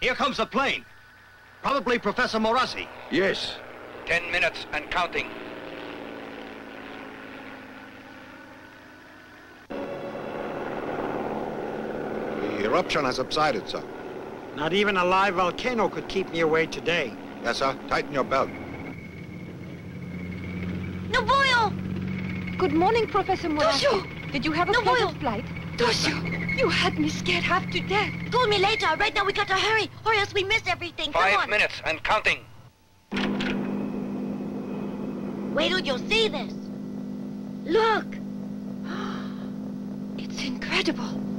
Here comes the plane. Probably Professor Morassi. Yes. 10 minutes and counting. The eruption has subsided, sir. Not even a live volcano could keep me away today. Yes, sir. Tighten your belt. Nobuyo! Good morning, Professor Morassi. Toshio! Did you have a Nobuyo! pleasant flight? Toshio, you had me scared half to death. Call me later. Right now we got to hurry, or else we miss everything. Come 5 on. minutes and counting. Wait till you see this. Look. It's incredible.